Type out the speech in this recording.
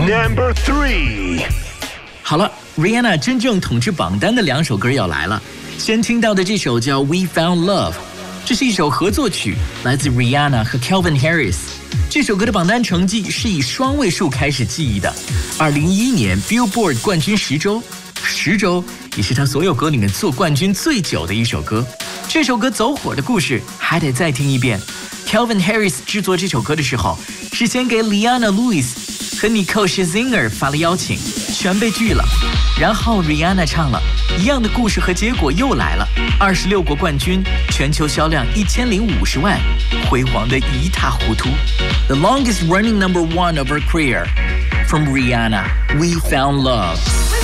Number 3。 好了 ，Rihanna 真正统治榜单的2首歌要来了。先听到的这首叫《We Found Love》，这是一首合作曲，来自 Rihanna 和 Calvin Harris。这首歌的榜单成绩是以双位数开始记忆的。2011年 Billboard 冠军10周，也是他所有歌里面做冠军最久的一首歌。这首歌走火的故事还得再听一遍。Calvin Harris 制作这首歌的时候，是先给 Leona Lewis 和 Nicole Scherzinger 发了邀请，全被拒了。然后 Rihanna 唱了，一样的故事和结果又来了，26国冠军，全球销量1050万，辉煌的一塌糊涂。The longest running number 1 of her career, from Rihanna, We Found Love.